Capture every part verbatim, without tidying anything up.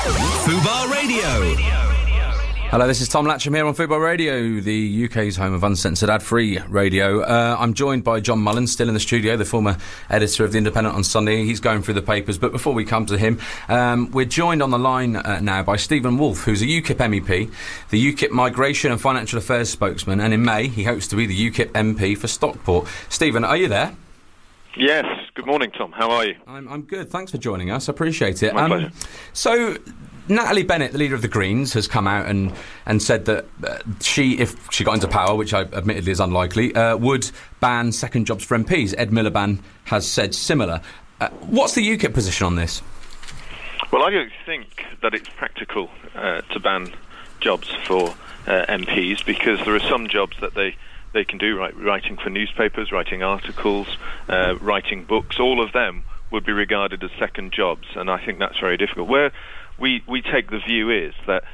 Fubar Radio. Hello, this is Tom Latcham here on Fubar Radio, the U K's home of uncensored ad-free radio. Uh, I'm joined by John Mullen, still in the studio, the former editor of The Independent on Sunday. He's going through the papers, but before we come to him, um, we're joined on the line uh, now by Stephen Wolfe, who's a UKIP M E P, the UKIP Migration and Financial Affairs spokesman, and in May he hopes to be the UKIP M P for Stockport. Stephen, are you there? Yes. Good morning, Tom. How are you? I'm, I'm good. Thanks for joining us. I appreciate it. My um, pleasure. So, Natalie Bennett, the leader of the Greens, has come out and, and said that uh, she, if she got into power, which I admittedly is unlikely, uh, would ban second jobs for M Ps. Ed Miliband has said similar. Uh, what's the UKIP position on this? Well, I don't think that it's practical uh, to ban jobs for uh, M Ps because there are some jobs that they they can do, right, writing for newspapers, writing articles, uh, writing books. All of them would be regarded as second jobs, and I think that's very difficult. Where we, we take the view is that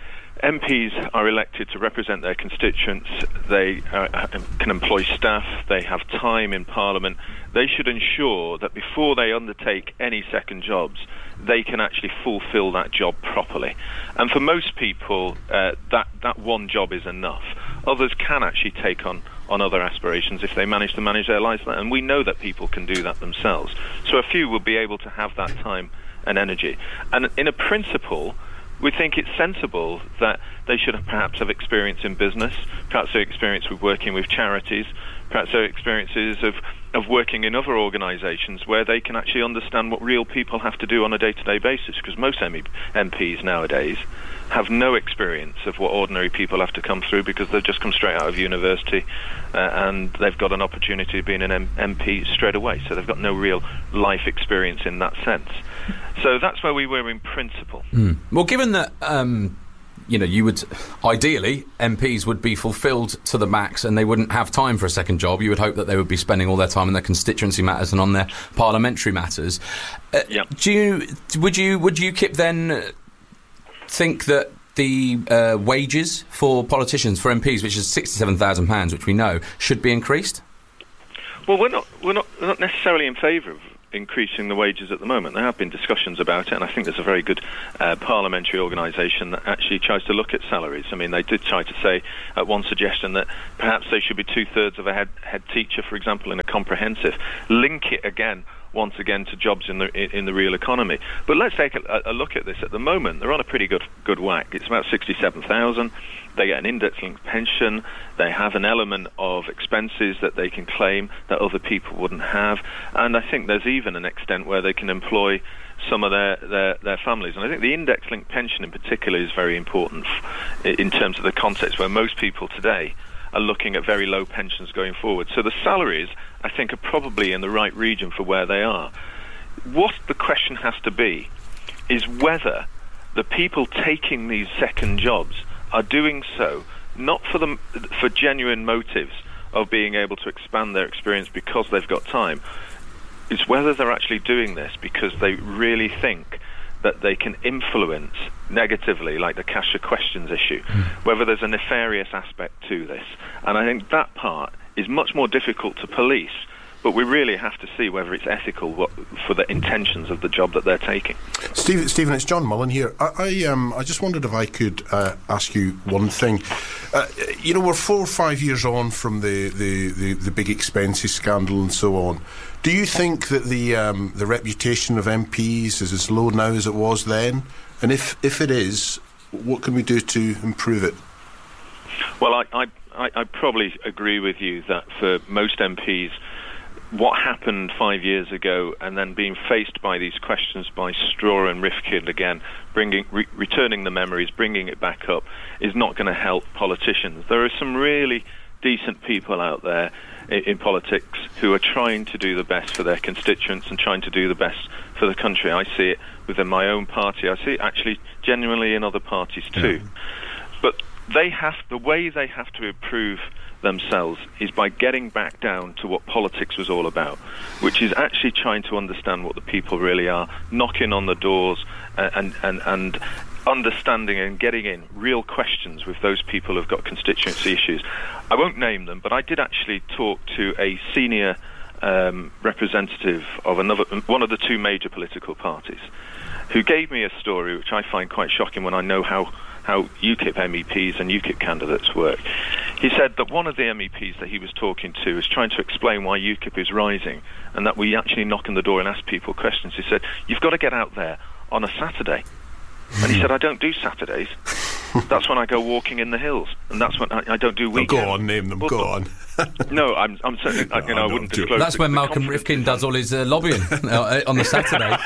M Ps are elected to represent their constituents. They uh, can employ staff. They have time in Parliament. They should ensure that before they undertake any second jobs, they can actually fulfil that job properly. And for most people, uh, that, that one job is enough. Others can actually take on, on other aspirations if they manage to manage their lives. And we know that people can do that themselves. So a few will be able to have that time and energy. And in a principle, we think it's sensible that they should have perhaps have experience in business, perhaps their experience with working with charities, perhaps their experiences of, of working in other organisations where they can actually understand what real people have to do on a day-to-day basis, because most M Ps nowadays have no experience of what ordinary people have to come through because they've just come straight out of university uh, and they've got an opportunity of being an M- MP straight away, so they've got no real life experience in that sense. So that's where we were in principle. Mm. Well, given that, um, you know, you would, ideally, M Ps would be fulfilled to the max and they wouldn't have time for a second job. You would hope that they would be spending all their time on their constituency matters and on their parliamentary matters. Uh, yep. Do you, would you, would UKIP then think that the uh, wages for politicians, for M Ps, which is sixty-seven thousand pounds, which we know, should be increased? Well, we're not, we're not, we're not necessarily in favour of increasing the wages at the moment. There have been discussions about it, and I think there's a very good uh, parliamentary organisation that actually tries to look at salaries. I mean, they did try to say at one suggestion that perhaps they should be two-thirds of a head, head teacher, for example, in a comprehensive. Link it again, once again, to jobs in the in the real economy. But let's take a, a look at this. At the moment, they're on a pretty good good whack. It's about sixty-seven thousand. They get an index-linked pension. They have an element of expenses that they can claim that other people wouldn't have. And I think there's even an extent where they can employ some of their, their, their families. And I think the index-linked pension in particular is very important f- in terms of the context where most people today are looking at very low pensions going forward. So the salaries, I think, are probably in the right region for where they are. What the question has to be is whether the people taking these second jobs are doing so not for them for genuine motives of being able to expand their experience because they've got time. It's whether they're actually doing this because they really think that they can influence negatively, like the Cash for Questions issue, mm. whether there's a nefarious aspect to this. And I think that part is much more difficult to police, but we really have to see whether it's ethical what, for the intentions of the job that they're taking. Stephen, Stephen, it's John Mullen here. I, I, um, I just wondered if I could uh, ask you one thing. Uh, you know, we're four or five years on from the, the, the, the big expenses scandal and so on. Do you think that the um, the reputation of M Ps is as low now as it was then? And if, if it is, what can we do to improve it? Well, I, I, I, I probably agree with you that for most M Ps, what happened five years ago and then being faced by these questions by Straw and Rifkind again, bringing, re- returning the memories, bringing it back up, is not going to help politicians. There are some really decent people out there in, in politics who are trying to do the best for their constituents and trying to do the best for the country. I see it within my own party. I see it actually genuinely in other parties too. Yeah. But they have the way they have to improve themselves is by getting back down to what politics was all about, which is actually trying to understand what the people really are, knocking on the doors and and, and understanding and getting in real questions with those people who've got constituency issues. I won't name them, but I did actually talk to a senior um, representative of another one of the two major political parties, who gave me a story which I find quite shocking when I know how, how UKIP M E Ps and UKIP candidates work. He said that one of the M E Ps that he was talking to is trying to explain why UKIP is rising, and that we actually knock on the door and ask people questions. He said, you've got to get out there on a Saturday. And he said, I don't do Saturdays. That's when I go walking in the hills, and that's when I, I don't do weekends. Oh, go on, name them, well, go on. No, I'm, I'm certainly, no, you know, I wouldn't disclose. That's when Malcolm Rifkin does all his uh, lobbying uh, on the Saturday.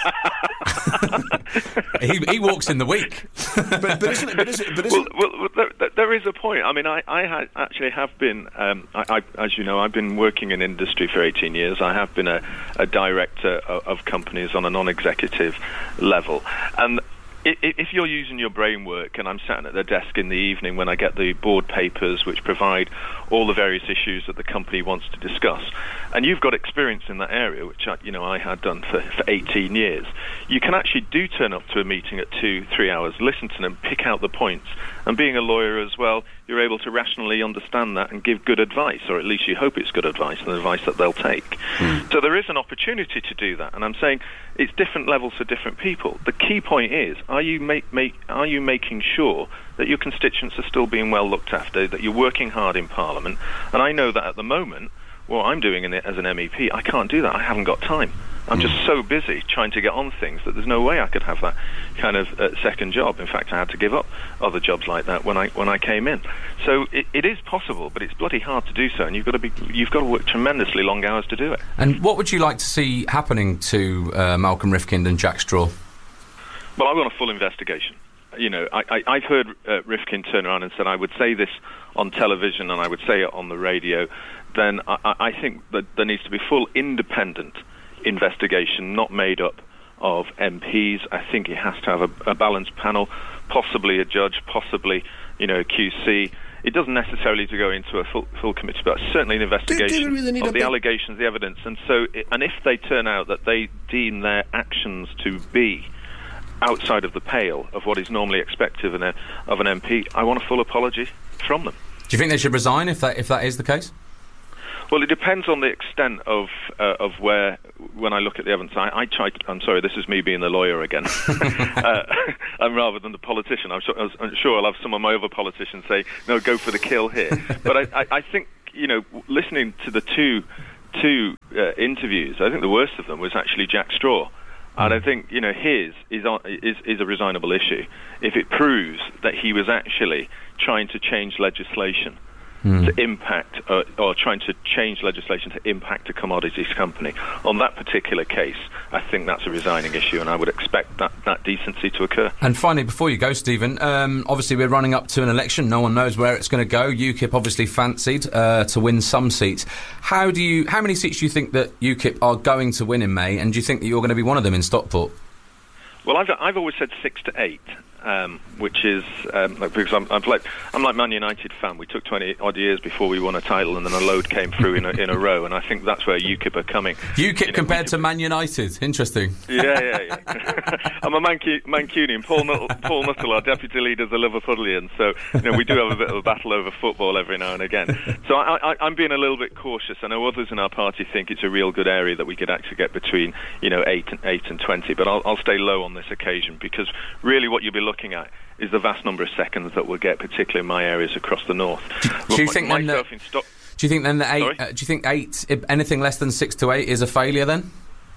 he, he walks in the week. but, but isn't it? But is it? But isn't well, well, well there, there is a point. I mean, I, I had, actually have been, um, I, I, as you know, I've been working in industry for eighteen years. I have been a, a director of, of companies on a non-executive level, and if you're using your brain work, and I'm sat at the desk in the evening when I get the board papers which provide all the various issues that the company wants to discuss, and you've got experience in that area, which I, you know I had done for, for eighteen years, you can actually do turn up to a meeting at two, three hours, listen to them, pick out the points, and being a lawyer as well, you're able to rationally understand that and give good advice, or at least you hope it's good advice and advice that they'll take. Mm. So there is an opportunity to do that, and I'm saying it's different levels for different people. The key point is, are you make, make are you making sure that your constituents are still being well looked after, that you're working hard in Parliament? And I know that at the moment, what I'm doing in it as an M E P, I can't do that. I haven't got time. I'm just so busy trying to get on things that there's no way I could have that kind of uh, second job. In fact, I had to give up other jobs like that when I when I came in. So it, it is possible, but it's bloody hard to do so, and you've got to be you've got to work tremendously long hours to do it. And what would you like to see happening to uh, Malcolm Rifkind and Jack Straw? Well, I want a full investigation. You know, I, I, I've heard uh, Rifkin turn around and said, I would say this on television and I would say it on the radio. Then I, I think that there needs to be full independent investigation, not made up of M Ps. I think it has to have a, a balanced panel, possibly a judge, possibly, you know, a Q C. It doesn't necessarily to go into a full, full committee, but certainly an investigation do, do really of the allegations, the evidence. And so, and if they turn out that they deem their actions to be outside of the pale of what is normally expected of an, of an M P, I want a full apology from them. Do you think they should resign if that if that is the case? Well, it depends on the extent of uh, of where. When I look at the evidence, I, I try. To, I'm sorry, this is me being the lawyer again, uh, and rather than the politician. I'm sure, I'm sure I'll have some of my other politicians say, "No, go for the kill here." But I, I, I think, you know, listening to the two two uh, interviews, I think the worst of them was actually Jack Straw. And I think, you know, his is, is is a resignable issue if it proves that he was actually trying to change legislation mm. to impact, uh, or trying to change legislation to impact a commodities company. On that particular case, I think that's a resigning issue, and I would expect that, that decency to occur. And finally, before you go, Stephen, um, obviously we're running up to an election. No one knows where it's going to go. UKIP obviously fancied uh, to win some seats. How do you? How many seats do you think that UKIP are going to win in May, and do you think that you're going to be one of them in Stockport? Well, I've I've always said six to eight. Um, which is um, like, because I'm, I'm like I'm like Man United fan. We took twenty odd years before we won a title, and then a load came through in a, in a row. And I think that's where UKIP are coming. UKIP you know, compared to Man United, interesting. Yeah, yeah, yeah. I'm a Mancu- Mancunian. Paul Nuttall, Paul Nuttall, our deputy leader, is a Liverpudlian. So you know we do have a bit of a battle over football every now and again. So I, I, I'm being a little bit cautious. I know others in our party think it's a real good area that we could actually get between you know eight and eight and twenty. But I'll, I'll stay low on this occasion, because really what you'll be looking at is the vast number of seconds that we'll get, particularly in my areas across the north. Do, do you think then that, Sto- do you think then that eight? Uh, do you think eight? If anything less than six to eight is a failure then?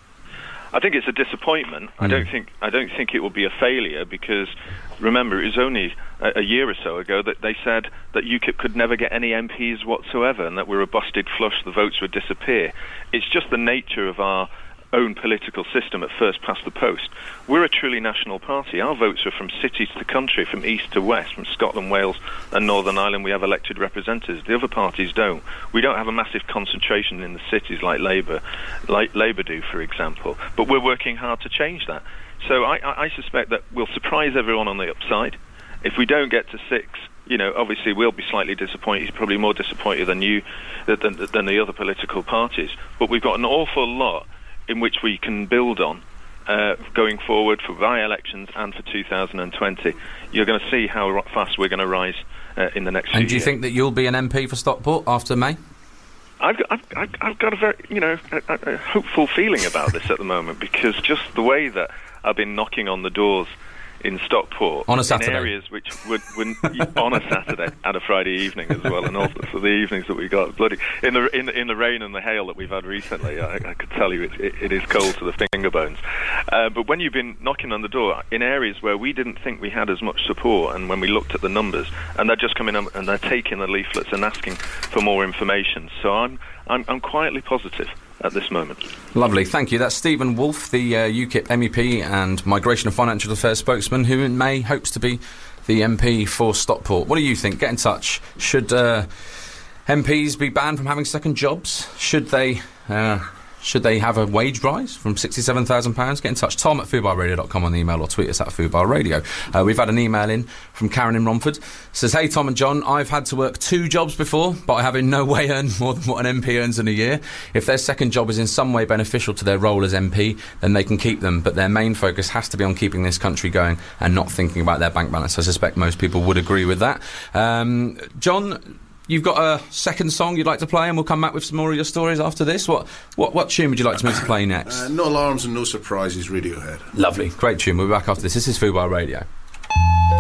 I think it's a disappointment. Mm. I don't think I don't think it will be a failure, because remember, it was only a, a year or so ago that they said that UKIP could never get any M Ps whatsoever, and that we're a busted flush. The votes would disappear. It's just the nature of our own political system at first past the post. We're a truly national party. Our votes are from city to country, from east to west, from Scotland, Wales and Northern Ireland. We have elected representatives. The other parties don't. We don't have a massive concentration in the cities like Labour like Labour do, for example. But we're working hard to change that. So I, I, I suspect that we'll surprise everyone on the upside. If we don't get to six, you know, obviously we'll be slightly disappointed, probably more disappointed than you, than, than the other political parties. But we've got an awful lot in which we can build on uh, going forward for by-elections and for two thousand twenty. You're going to see how fast we're going to rise uh, in the next few years. And do you think that you'll be an M P for Stockport after May? I've got, I've, I've got a very, you know, a, a hopeful feeling about this at the moment, because just the way that I've been knocking on the doors in Stockport on a Saturday, in areas which would, would on a Saturday and a Friday evening as well, and also so the evenings that we got bloody in the in the, in the rain and the hail that we've had recently. I, I could tell you it, it, it is cold to the finger bones. Uh, but when you've been knocking on the door in areas where we didn't think we had as much support, and when we looked at the numbers, and they're just coming up and they're taking the leaflets and asking for more information, so I'm I'm, I'm quietly positive at this moment. Lovely, thank you. That's Stephen Wolfe, the uh, U KIP M E P and Migration and Financial Affairs spokesman, who in May hopes to be the M P for Stockport. What do you think? Get in touch. Should uh, M Ps be banned from having second jobs? Should they uh, should they have a wage rise from sixty-seven thousand pounds? Get in touch. Tom at fubar radio dot com on the email, or tweet us at Fubar Radio. Uh, we've had an email in from Karen in Romford. Says, hey Tom and John, I've had to work two jobs before, but I have in no way earned more than what an M P earns in a year. If their second job is in some way beneficial to their role as M P, then they can keep them, but their main focus has to be on keeping this country going and not thinking about their bank balance. I suspect most people would agree with that. Um, John, you've got a second song you'd like to play, and we'll come back with some more of your stories after this. What what, what tune would you like to me to play next? Uh, no Alarms and No Surprises, Radiohead. Lovely, great tune. We'll be back after this. This is Fubar Radio.